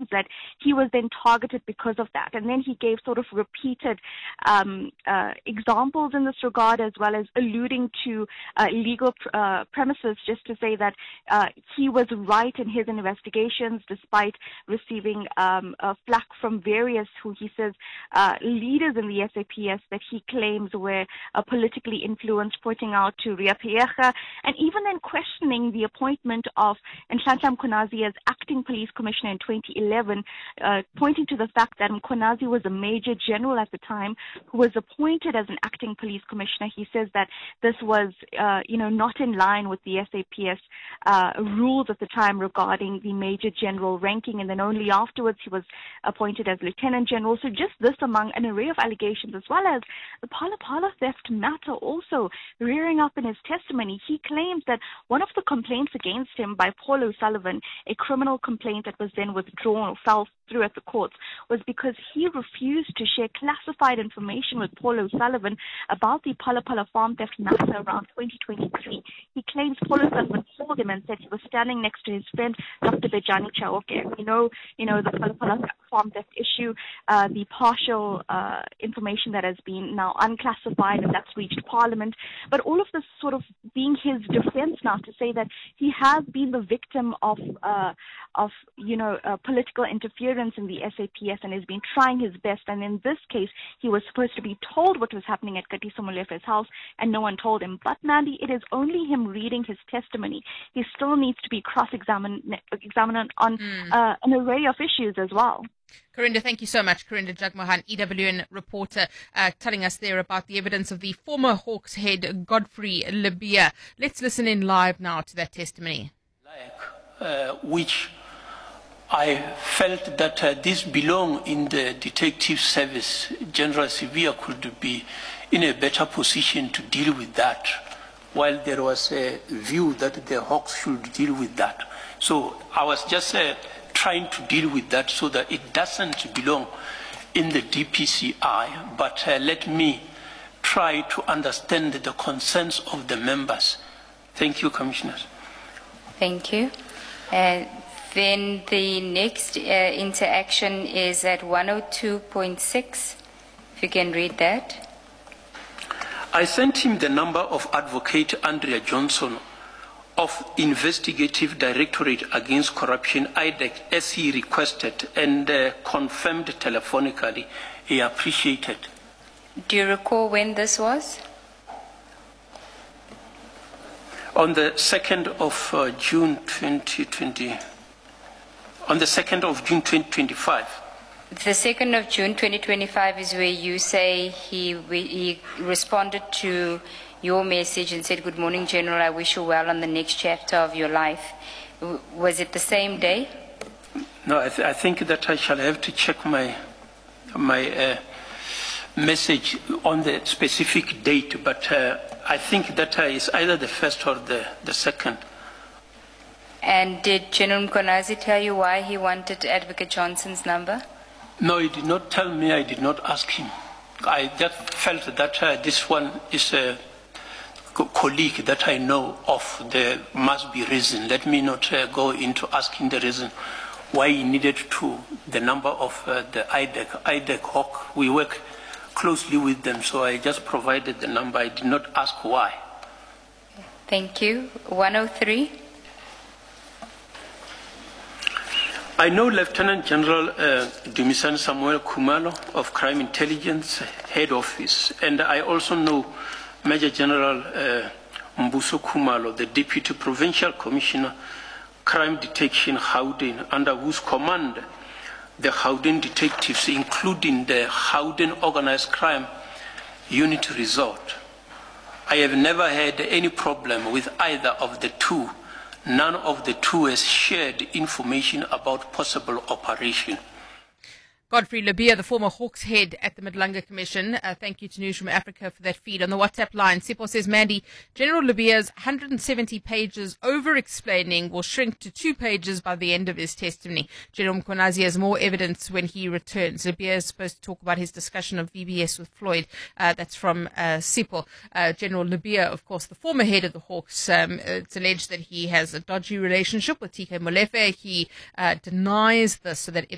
that he was then targeted because of that. And then he gave sort of repeated examples in this regard, as well as alluding to legal premises, just to say that he was right in his investigations, despite receiving flack from various, who he says, leaders in the SAPS that he claims were politically influenced, pointing out to Ria Piecha, and even then questioning the appointment of Nhlanhla Mkhwanazi as acting police commissioner in 2011, pointing to the fact that Mkhwanazi was a major general at the time who was appointed as an acting police commissioner. He says that this was, not in line with the SAPS rules at the time regarding the major general ranking, and then only afterwards he was appointed as lieutenant general. So just this among an array of allegations, as well as the Phala theft matter also rearing up in his testimony. He claims that one of the complaints against him by Paul O'Sullivan, a criminal complaint that was then withdrawn or fell through at the courts, was because he refused to share classified information with Paul O'Sullivan about the Phala farm theft matter around 2023. He claims Paul O'Sullivan called him and said he was standing next to his friend Dr. Bejani Chauke. We know, the Phala farm theft issue, the partial information that has been now unclassified, and that's reached Parliament. But all of this sort of being his defense now, to say that he has been the victim of political interference in the SAPS and has been trying his best. And in this case, he was supposed to be told what was happening at Katiso Molefe's house, and no one told him. But Mandy, it is only him reading his testimony. He still needs to be cross-examined on an array of issues as well. Karinda, thank you so much. Karinda Jagmohan, EWN reporter, telling us there about the evidence of the former Hawks head, Godfrey Lebeya. Let's listen in live now to that testimony. Which I felt that this belonged in the detective service. General Sibiya could be in a better position to deal with that, while there was a view that the Hawks should deal with that. So I was just trying to deal with that so that it doesn't belong in the DPCI, but let me try to understand the concerns of the members. Thank you, Commissioners. Thank you. Then the next interaction is at 102.6. If you can read that. I sent him the number of Advocate Andrea Johnson of Investigative Directorate Against Corruption, IDEC, as he requested, and confirmed telephonically. He appreciated. Do you recall when this was? On the 2nd of June 2020. On the 2nd of June 2025. The 2nd of June 2025 is where you say he responded to your message and said, "Good morning, General. I wish you well on the next chapter of your life." Was it the same day? No, I think that I shall have to check my message on the specific date, but I think that is either the first or the second. And did General Mkhwanazi tell you why he wanted Advocate Johnson's number? No, he did not tell me. I did not ask him. I just felt that this one is a colleague that I know of. There must be reason. Let me not go into asking the reason why he needed the number of the IDEC Hawk. We work closely with them, so I just provided the number. I did not ask why. Thank you. 103. I know Lieutenant General Dumisani Samuel Khumalo of Crime Intelligence Head Office, and I also know Major General Mbuso Khumalo, the Deputy Provincial Commissioner, Crime Detection Gauteng, under whose command the Gauteng detectives, including the Gauteng Organized Crime Unit, resort. I have never had any problem with either of the two. None of the two has shared information about possible operation. Godfrey Lebeya, the former Hawks head at the Madlanga Commission. Thank you to Newsroom Africa for that feed. On the WhatsApp line, Sipho says, Mandy, General Lebeya's 170 pages over-explaining will shrink to 2 pages by the end of his testimony. General Mkhwanazi has more evidence when he returns. Lebeya is supposed to talk about his discussion of VBS with Floyd. That's from Sipho. General Lebeya, of course, the former head of the Hawks, it's alleged that he has a dodgy relationship with TK Molefe. He denies this, so that